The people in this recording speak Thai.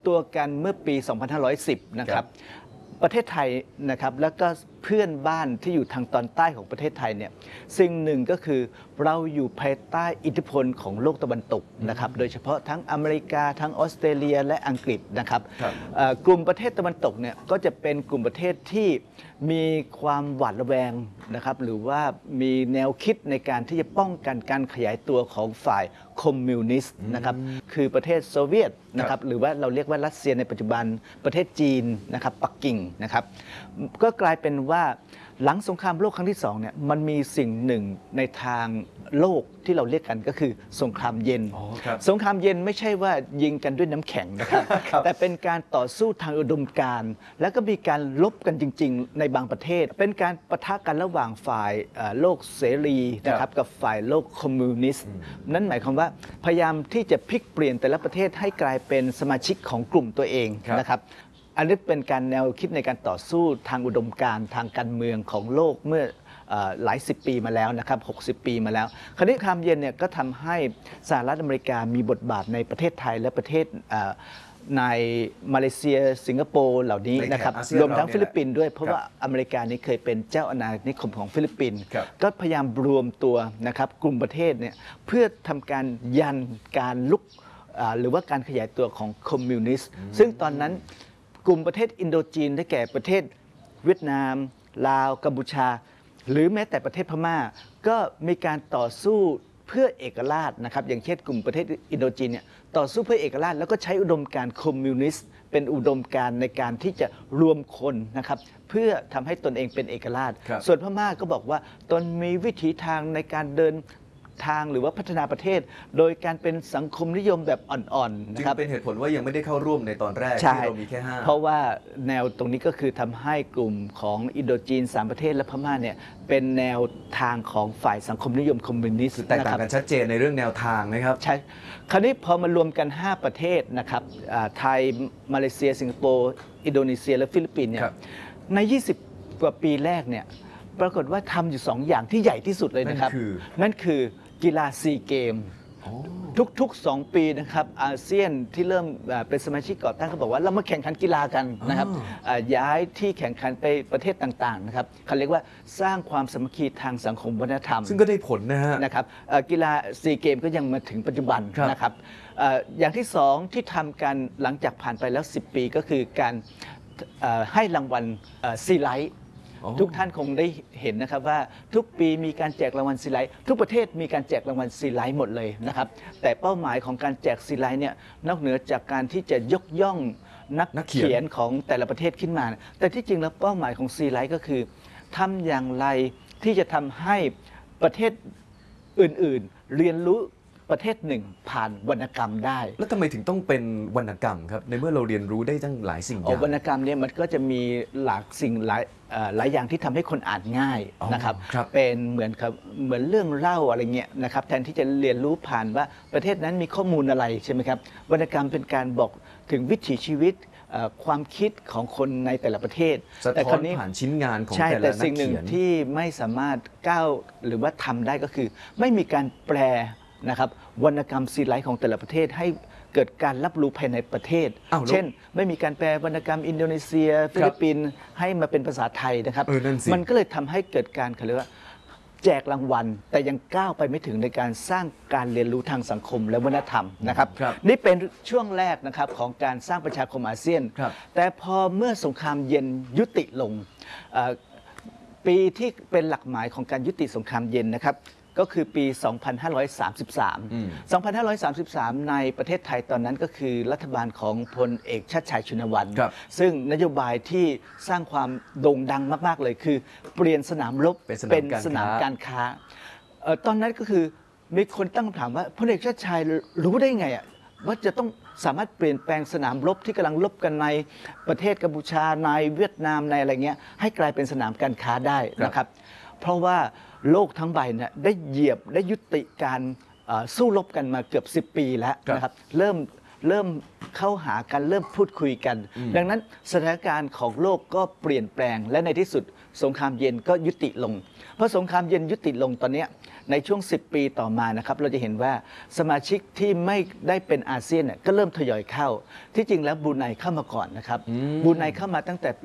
ตัวกันเมื่อปี 2510 นะครับประเทศไทยนะครับแล้วก็เพื่อนบ้านที่อยู่ทางตอนใต้ของประเทศไทยเนี่ยสิ่งหนึ่งก็คือเราอยู่ภายใต้อิทธิพลของโลกตะวันตกนะครับโดยเฉพาะทั้งอเมริกาทั้งออสเตรเลียและอังกฤษนะครับกลุ่มประเทศตะวันตกเนี่ยก็จะเป็นกลุ่มประเทศที่มีความหวาดระแวงนะครับหรือว่ามีแนวคิดในการที่จะป้องกันการขยายตัวของฝ่ายคอมมิวนิสต์นะครับคือประเทศโซเวียตนะครับหรือว่าเราเรียกว่ารัสเซียในปัจจุบันประเทศจีนนะครับปักกิ่งนะครับก็กลายเป็นว่าหลังสงครามโลกครั้งที่2เนี่ยมันมีสิ่งหนึ่งในทางโลกที่เราเรียกกันก็คือสงครามเย็นสงครามเย็นไม่ใช่ว่ายิงกันด้วยน้ำแข็งนะครับแต่เป็นการต่อสู้ทางอุดมการณ์แล้วก็มีการลบกันจริงๆในบางประเทศเป็นการปะทะกันระหว่างฝ่ายโลกเสรีนะครับกับฝ่ายโลกคอมมิวนิสต์นั่นหมายความว่าพยายามที่จะพลิกเปลี่ยนแต่ละประเทศให้กลายเป็นสมาชิกของกลุ่มตัวเองนะครับอันนี้เป็นการแนวคิดในการต่อสู้ทางอุดมการณ์ทางการเมืองของโลกเมื่อหลายสิบปีมาแล้วนะครับ60 ปีมาแล้วคราวนี้สงครามเย็นเนี่ยก็ทำให้สหรัฐอเมริกามีบทบาทในประเทศไทยและประเทศในมาเลเซียสิงคโปร์เหล่านี้นะครับรวมทั้งฟิลิปปินส์ด้วยเพราะว่าอเมริกานี้เคยเป็นเจ้าอาณานิคมของฟิลิปปินส์ก็พยายามรวมตัวนะครับกลุ่มประเทศเนี่ยเพื่อทำการยันการลุกหรือว่าการขยายตัวของคอมมิวนิสต์ซึ่งตอนนั้นกลุ่มประเทศอินโดจีนได้แก่ประเทศเวียดนามลาวกัมพูชาหรือแม้แต่ประเทศพม่าก็มีการต่อสู้เพื่อเอกราชนะครับอย่างเช่นกลุ่มประเทศอินโดจีนเนี่ยต่อสู้เพื่อเอกราชแล้วก็ใช้อุดมการณ์คอมมิวนิสต์เป็นอุดมการณ์ในการที่จะรวมคนนะครับเพื่อทำให้ตนเองเป็นเอกราชส่วนพม่าก็บอกว่าตนมีวิถีทางในการเดินทางหรือว่าพัฒนาประเทศโดยการเป็นสังคมนิยมแบบอ่อนๆนะครับจึงเป็นเหตุผลว่ายังไม่ได้เข้าร่วมในตอนแรกที่เรามีแค่5 เพราะว่าแนวตรงนี้ก็คือทำให้กลุ่มของอินโดจีน3ประเทศและพม่าเนี่ยเป็นแนวทางของฝ่ายสังคมนิยมคอมมิวนิสต์แตกต่างกันชัดเจนในเรื่องแนวทางนะครับใช่คราวนี้พอมารวมกัน5ประเทศนะครับไทยมาเลเซียสิงคโปร์อินโดนีเซียและฟิลิปปินส์เนี่ยใน20 กว่าปีแรกเนี่ยปรากฏว่าทำอยู่2อย่างที่ใหญ่ที่สุดเลยนะครับนั่นคือกีฬาซีเกมทุกๆ2 ปีนะครับอาเซียนที่เริ่มเป็นสมาชิกก่อตั้งเขาบอกว่าเรามาแข่งขันกีฬากันนะครับย้ายที่แข่งขันไปประเทศต่างๆนะครับเขาเรียกว่าสร้างความสามัคคีทางสังคมวัฒนธรรมซึ่งก็ได้ผลนะครับกีฬาซีเกมก็ยังมาถึงปัจจุบันนะครับอย่างที่2ที่ทำกันหลังจากผ่านไปแล้ว10 ปีก็คือการให้รางวัลซีไลท์ทุกท่านคงได้เห็นนะครับว่าทุกปีมีการแจกรางวัลซีไลท์ทุกประเทศมีการแจกรางวัลซีไลท์หมดเลยนะครับแต่เป้าหมายของการแจกซีไลท์เนี่ยนอกเหนือจากการที่จะยกย่องนักเขียนของแต่ละประเทศขึ้นมาแต่ที่จริงแล้วเป้าหมายของซีไลท์ก็คือทำอย่างไรที่จะทำให้ประเทศอื่นๆเรียนรู้ประเทศหนึ่งผ่านวรรณกรรมได้แล้วทำไมถึงต้องเป็นวรรณกรรมครับในเมื่อเราเรียนรู้ได้ตั้งหลายสิ่งอย่างวรรณกรรมเนี่ยมันก็จะมีหลายอย่างที่ทำให้คนอ่านง่ายนะครับเป็นเหมือนเรื่องเล่าอะไรเงี้ยนะครับแทนที่จะเรียนรู้ผ่านว่าประเทศนั้นมีข้อมูลอะไรใช่ไหมครับวรรณกรรมเป็นการบอกถึงวิถีชีวิตความคิดของคนในแต่ละประเทศแต่คราวนี้ผ่านชิ้นงานของแต่ละนักเขียนแต่สิ่งหนึ่งที่ไม่สามารถก้าวหรือว่าทำได้ก็คือไม่มีการแปลนะครับวรรณกรรมซีไลท์ของแต่ละประเทศให้เกิดการรับรู้ภายในประเทศเช่นไม่มีการแปลวรรณกรรมอินโดนีเซียฟิลิปปินส์ให้มาเป็นภาษาไทยนะครับมันก็เลยทำให้เกิดการเขาเรียกว่าแจกรางวัลแต่ยังก้าวไปไม่ถึงในการสร้างการเรียนรู้ทางสังคมและวัฒนธรรมนะครับนี่เป็นช่วงแรกนะครับของการสร้างประชาคมอาเซียนแต่พอเมื่อสงครามเย็นยุติลงปีที่เป็นหลักหมายของการยุติสงครามเย็นนะครับก็คือปี 2533 ในประเทศไทยตอนนั้นก็คือรัฐบาลของพลเอกชาติชายชุนวันซึ่งนโยบายที่สร้างความโด่งดังมากๆเลยคือเปลี่ยนสนามรบเป็นสนามการค้าตอนนั้นก็คือมีคนตั้งคำถามว่าพลเอกชาติชายรู้ได้ไงว่าจะต้องสามารถเปลี่ยนแปลงสนามรบที่กำลังรบกันในประเทศกัมพูชาในเวียดนามในอะไรเงี้ยให้กลายเป็นสนามการค้าได้นะครับเพราะว่าโลกทั้งใบเนี่ยได้เหยียบได้ยุติการสู้รบกันมาเกือบ10 ปีแล้วนะครับเริ่มเข้าหากันเริ่มพูดคุยกันดังนั้นสถานการณ์ของโลกก็เปลี่ยนแปลงและในที่สุดสงครามเย็นก็ยุติลงเพราะสงครามเย็นยุติลงตอนนี้ในช่วง 10 ปีต่อมานะครับเราจะเห็นว่าสมาชิกที่ไม่ได้เป็นอาเซียนเนี่ยก็เริ่มทยอยเข้าที่จริงแล้วบรูไนเข้ามาก่อนนะครับบรูไนเข้ามาตั้งแต่